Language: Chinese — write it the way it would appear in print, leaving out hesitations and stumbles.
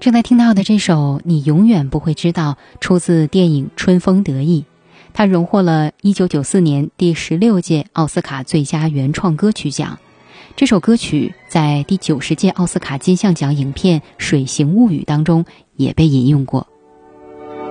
正在听到的这首《你永远不会知道》出自电影《春风得意》，它荣获了1994年第16届奥斯卡最佳原创歌曲奖。这首歌曲在第90届奥斯卡金像奖影片《水形物语》当中也被引用过。